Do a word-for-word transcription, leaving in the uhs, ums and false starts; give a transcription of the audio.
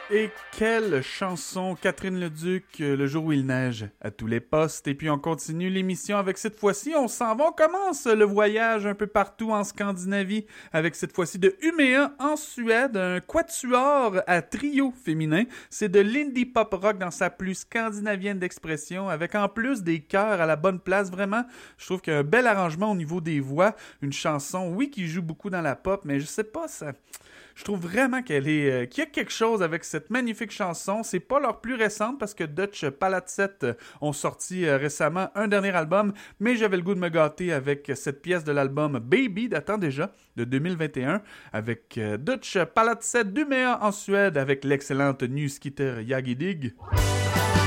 Et quelle chanson, Catherine Leduc, Le jour où il neige, à tous les postes. Et puis on continue l'émission avec cette fois-ci, on s'en va, on commence le voyage un peu partout en Scandinavie, avec cette fois-ci de Umeå en Suède, un quatuor à trio féminin. C'est de l'indie pop rock dans sa plus scandinavienne d'expression, avec en plus des chœurs à la bonne place. Vraiment, je trouve qu'il y a un bel arrangement au niveau des voix. Une chanson, oui, qui joue beaucoup dans la pop, mais je sais pas, ça... Je trouve vraiment qu'elle est, euh, qu'il y a quelque chose avec cette magnifique chanson. C'est pas leur plus récente parce que Dutch Palatset ont sorti euh, récemment un dernier album, mais j'avais le goût de me gâter avec cette pièce de l'album Baby, datant déjà de deux mille vingt et un, avec euh, Dutch Palatset d'Umeå en Suède, avec l'excellente Nyskitter Jagidig.